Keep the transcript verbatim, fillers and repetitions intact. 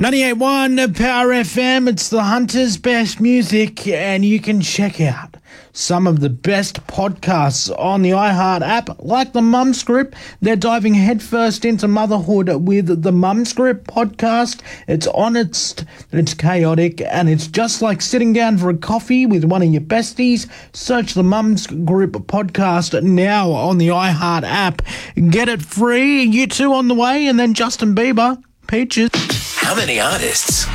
ninety-eight point one Power F M, it's the Hunter's Best Music, and you can check out some of the best podcasts on the iHeart app, like the Mum Script. They're diving headfirst into motherhood with the Mum Script podcast. It's honest, it's chaotic, and it's just like sitting down for a coffee with one of your besties. Search the Mum Script podcast now on the iHeart app. Get it free. You two on the way, and then Justin Bieber. Peaches. How many artists